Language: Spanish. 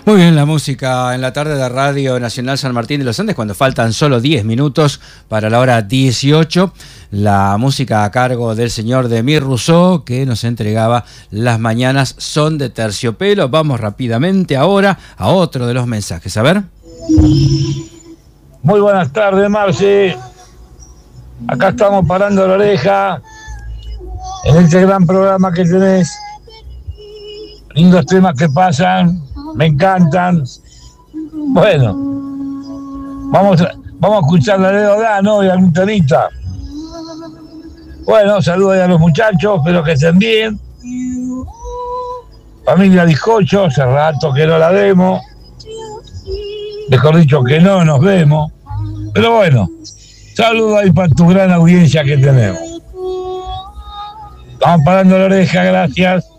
Muy bien, la música en la tarde de Radio Nacional San Martín de los Andes, cuando faltan solo 10 minutos para la hora 18. La música a cargo del señor Demir Rousseau, que nos entregaba Las mañanas son de terciopelo. Vamos rápidamente ahora a otro de los mensajes. A ver. Muy buenas tardes, Marce. Acá estamos parando la oreja en este gran programa que tenés. Lindos temas que pasan, me encantan. Bueno, vamos a escuchar la de Odano y a Lutanita. Bueno, saludos a los muchachos, espero que estén bien. Familia Bizcocho, hace rato que no la vemos. Mejor dicho, que no nos vemos. Pero bueno, saludos ahí para tu gran audiencia que tenemos. Vamos parando la oreja, gracias.